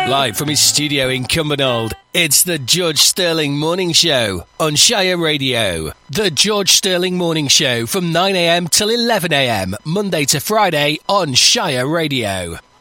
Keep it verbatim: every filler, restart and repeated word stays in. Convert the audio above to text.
Live from his studio in Cumbernauld, it's the George Sterling Morning Show on Shire Radio. The George Sterling Morning Show from nine a m till eleven a m, Monday to Friday on Shire Radio.